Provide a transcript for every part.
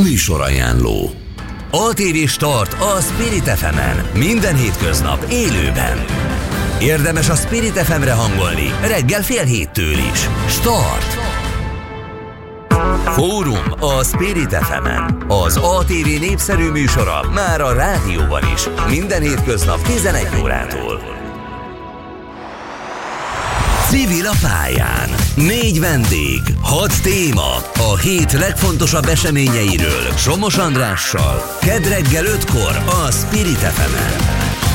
Műsorajánló. ATV Start a Spirit FM-en. Minden hétköznap élőben. Érdemes a Spirit FM-re hangolni reggel 6:30 is. Start! Fórum a Spirit FM-en. Az ATV népszerű műsora már a rádióban is. Minden hétköznap 11 órától. Civil a pályán. 4 vendég, 6 téma. A hét legfontosabb eseményeiről Somos Andrással. Kedd reggel 5-kor a Spirit FM-en.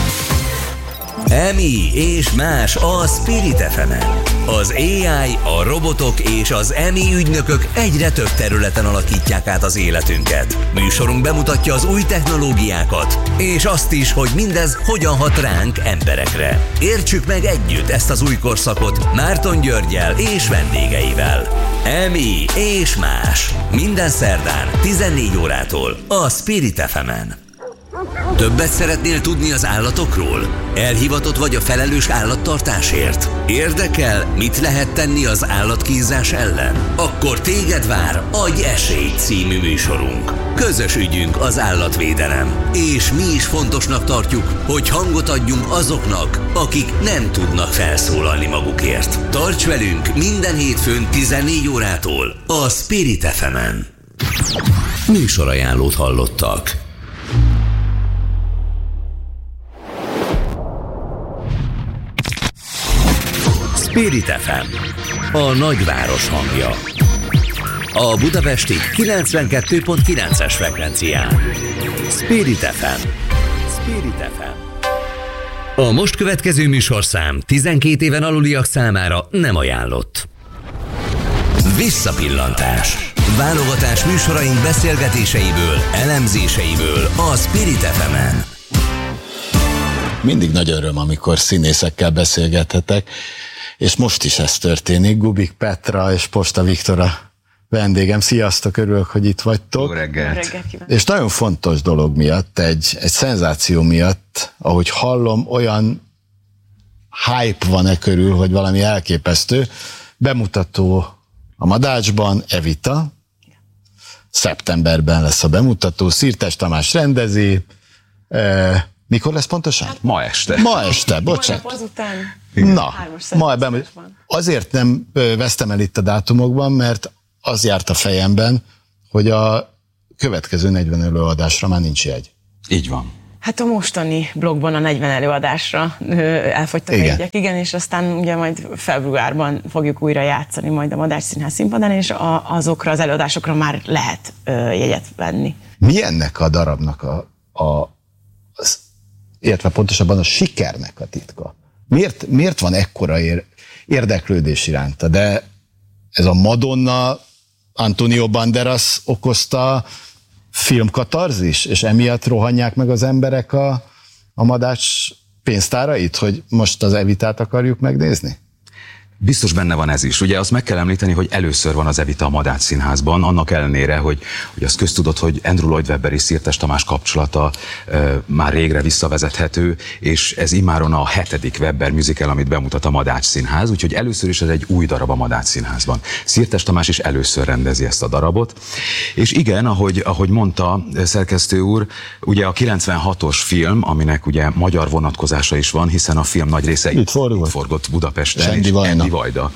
EMI és más a Spirit FM-en. Az AI, a robotok és az EMI ügynökök egyre több területen alakítják át az életünket. Műsorunk bemutatja az új technológiákat, és azt is, hogy mindez hogyan hat ránk emberekre. Értsük meg együtt ezt az új korszakot Márton Györggyel és vendégeivel. EMI és más. Minden szerdán 14 órától a Spirit FM-en. Többet szeretnél tudni az állatokról? Elhivatott vagy a felelős állattartásért? Érdekel, mit lehet tenni az állatkínzás ellen? Akkor téged vár Adj esélyt című műsorunk. Közös ügyünk az állatvédelem, és mi is fontosnak tartjuk, hogy hangot adjunk azoknak, akik nem tudnak felszólalni magukért. Tarts velünk minden hétfőn 14 órától a Spirit FM-en. Műsorajánlót hallottak. Spirit FM, a nagyváros hangja. A budapesti 92.9-es frekvencián. Spirit FM. Spirit FM. A most következő műsorszám 12 éven aluliak számára nem ajánlott. Visszapillantás. Válogatás műsoraink beszélgetéseiből, elemzéseiből a Spirit FM-en. Mindig nagy öröm, amikor színészekkel beszélgethetek, és most is ez történik. Gubik Petra és Posta Viktor a vendégem. Sziasztok, örülök, hogy itt vagytok. Jó reggelt. És nagyon fontos dolog miatt, egy szenzáció miatt, ahogy hallom, olyan hype van körül, hogy valami elképesztő. Bemutató a Madácsban, Evita. Szeptemberben lesz a bemutató. Szirtes Tamás rendezi. Mikor lesz pontosan? Ma este. Ma este, bocsánat. Azután. Na, azért nem vesztem el itt a dátumokban, mert az járt a fejemben, hogy a következő 40 előadásra már nincs jegy. Így van. Hát a mostani blogban a 40 előadásra elfogytak a jegyek, igen, és aztán ugye majd februárban fogjuk újra játszani majd a Madách Színház színpadán, és azokra az előadásokra már lehet jegyet venni. Mi ennek a darabnak illetve pontosabban a sikernek a titka? Miért van ekkora érdeklődés iránta? De ez a Madonna, Antonio Banderas okozta filmkatarzis, és emiatt rohanják meg az emberek a Madács pénztárait, hogy most az Evitát akarjuk megnézni? Biztos benne van ez is. Ugye azt meg kell említeni, hogy először van az Evita a Madách Színházban, annak ellenére, hogy az köztudott, hogy Andrew Lloyd Webber és Szirtes Tamás kapcsolata már régre visszavezethető, és ez immáron a 7. Webber musical, amit bemutat a Madách Színház, úgyhogy először is ez egy új darab a Madách Színházban. Szirtes Tamás is először rendezi ezt a darabot, és igen, ahogy mondta szerkesztő úr, ugye a 96-os film, aminek ugye magyar vonatkozása is van, hiszen a film nagy része itt forgott Budapesten, és Andy Vajda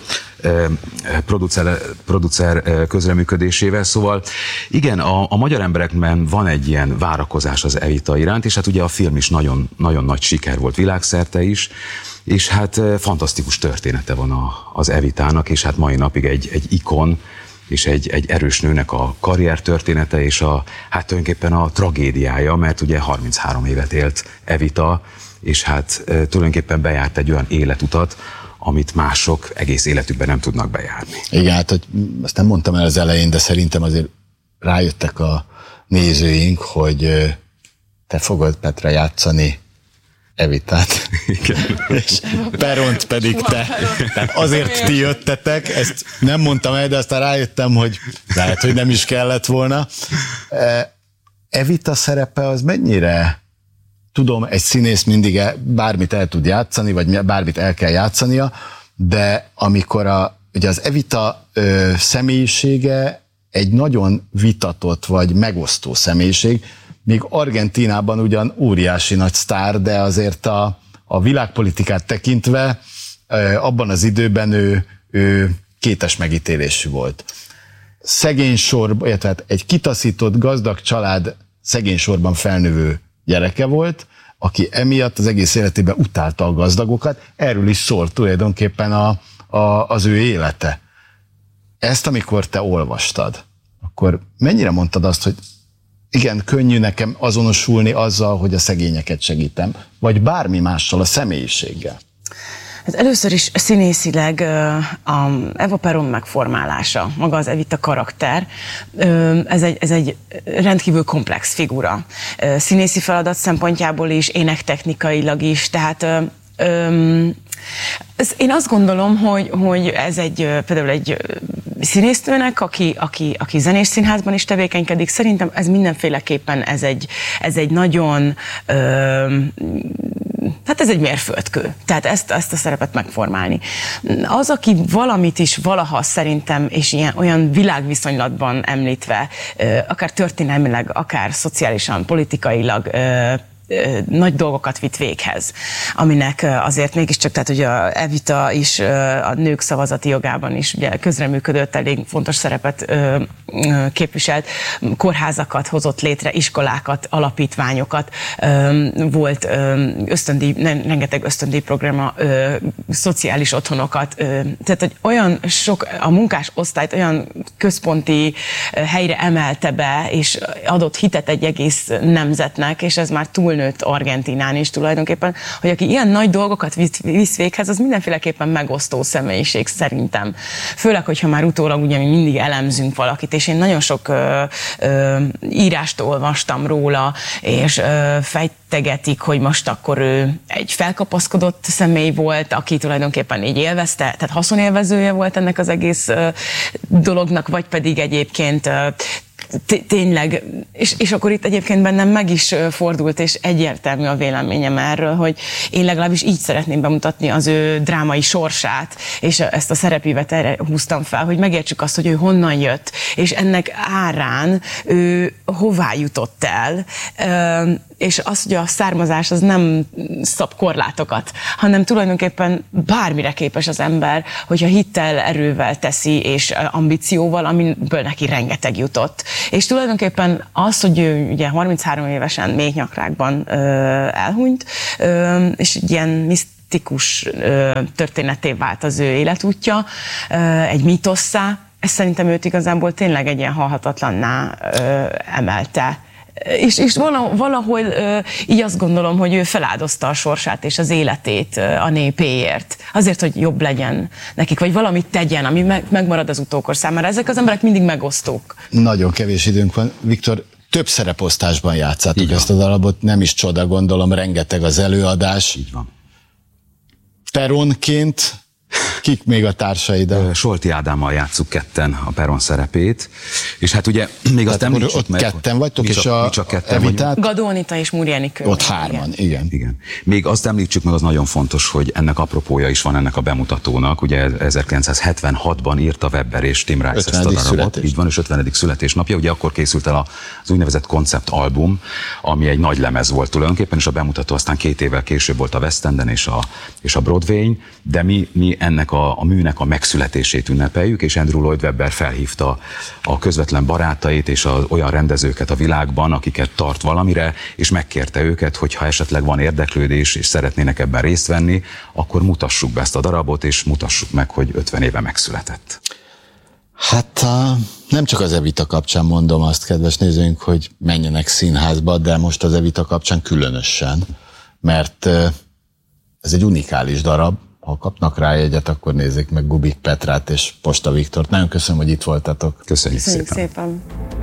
producer közreműködésével, szóval igen, a magyar emberekben van egy ilyen várakozás az Evita iránt, és hát ugye a film is nagyon, nagyon nagy siker volt világszerte is, és hát fantasztikus története van az Evitának, és hát mai napig egy ikon, és egy erős nőnek a karrier története, és hát tulajdonképpen a tragédiája, mert ugye 33 évet élt Evita, és hát tulajdonképpen bejárt egy olyan életutat, amit mások egész életükben nem tudnak bejárni. Igen, hát hogy azt nem mondtam el az elején, de szerintem azért rájöttek a nézőink, hogy te fogod, Petra, játszani Evitát. Igen. És Peront pedig te. Tehát azért ti jöttetek, ezt nem mondtam el, de aztán rájöttem, hogy lehet, hogy nem is kellett volna. Evita szerepe az mennyire... Tudom, egy színész mindig bármit el tud játszani, vagy bármit el kell játszania, de amikor ugye az Evita személyisége egy nagyon vitatott vagy megosztó személyiség, még Argentínában ugyan óriási nagy sztár, de azért a világpolitikát tekintve abban az időben ő kétes megítélésű volt. Szegény sorban, illetve egy kitaszított gazdag család szegény sorban felnövő gyereke volt, aki emiatt az egész életében utálta a gazdagokat. Erről is szólt tulajdonképpen az ő élete. Ezt amikor te olvastad, akkor mennyire mondtad azt, hogy igen, könnyű nekem azonosulni azzal, hogy a szegényeket segítem, vagy bármi mással, a személyiséggel? Hát először is színészileg a Eva Perón megformálása, maga az Evita karakter, ez egy rendkívül komplex figura. Színészi feladat szempontjából is, énektechnikailag is, tehát én azt gondolom, hogy ez például egy színésznőnek, aki zenés színházban is tevékenykedik, szerintem ez mindenféleképpen ez egy nagyon hát ez egy mérföldkő. Tehát ezt a szerepet megformálni. Az, aki valamit is valaha szerintem, és olyan világviszonylatban említve, akár történelmileg, akár szociálisan, politikailag nagy dolgokat vitt véghez, aminek azért mégiscsak, tehát ugye a Evita is a nők szavazati jogában is ugye közreműködött, elég fontos szerepet képviselt, kórházakat hozott létre, iskolákat, alapítványokat, volt rengeteg ösztöndíj programa, szociális otthonokat, tehát hogy olyan sok, a munkásosztályt olyan központi helyre emelte be, és adott hitet egy egész nemzetnek, és ez már túlnőtt Argentínán is tulajdonképpen, hogy aki ilyen nagy dolgokat visz véghez, az mindenféleképpen megosztó személyiség szerintem. Főleg, hogyha már utólag ugye mi mindig elemzünk valakit, és én nagyon sok írást olvastam róla, és fejtegetik, hogy most akkor ő egy felkapaszkodott személy volt, aki tulajdonképpen így élvezte, tehát haszonélvezője volt ennek az egész dolognak, vagy pedig egyébként tényleg, és akkor itt egyébként bennem meg is fordult, és egyértelmű a véleményem erről, hogy én legalábbis így szeretném bemutatni az ő drámai sorsát, és ezt a szerepévet erre húztam fel, hogy megértsük azt, hogy ő honnan jött, és ennek árán ő hová jutott el, és az, hogy a származás az nem szab korlátokat, hanem tulajdonképpen bármire képes az ember, hogyha hittel, erővel teszi, és ambícióval, amiből neki rengeteg jutott. És tulajdonképpen az, hogy ő ugye 33 évesen méhnyakrákban elhunyt, és egy ilyen misztikus történetté vált az ő életútja, egy mítosszá, ez szerintem őt igazából tényleg egy ilyen halhatatlanná emelte. És valahol így azt gondolom, hogy ő feláldozta a sorsát és az életét a népéért. Azért, hogy jobb legyen nekik, vagy valamit tegyen, ami megmarad az utókor számára. Ezek az emberek mindig megosztók. Nagyon kevés időnk van. Viktor, több szereposztásban játszátok ezt a darabot, nem is csoda, gondolom, rengeteg az előadás. Így van. Peronként kik még a társaid? Solti Ádámmal játsszuk ketten a Peron szerepét, és hát ugye még azt említsük ott meg, ketten vagytok, és a Evitát? Gadó Anita és Múri Enikő. Ott hárman, igen. Még azt említsük meg, az nagyon fontos, hogy ennek apropója is van ennek a bemutatónak. Ugye 1976-ban írta Webber és Tim Rice ezt a darabot. Így van, és 50. születésnapja. Ugye akkor készült el az úgynevezett konceptalbum, ami egy nagy lemez volt tulajdonképpen, és a bemutató aztán 2 évvel később volt a West Enden és a Broadwayn, de mi ennek a műnek a megszületését ünnepeljük, és Andrew Lloyd Webber felhívta a közvetlen barátait és olyan rendezőket a világban, akiket tart valamire, és megkérte őket, hogy ha esetleg van érdeklődés, és szeretnének ebben részt venni, akkor mutassuk be ezt a darabot, és mutassuk meg, hogy 50 éve megszületett. Hát nem csak az Evita kapcsán mondom azt, kedves nézőink, hogy menjenek színházba, de most az Evita kapcsán különösen, mert ez egy unikális darab. Ha kapnak rá jegyet, akkor nézzék meg Gubik Petrát és Posta Viktort. Nagyon köszönöm, hogy itt voltatok. Köszönjük szépen.